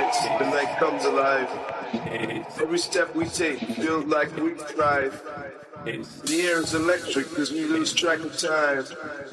lights, the night comes alive. Every step we take feels like we thrive. The air is electric as we lose track of time.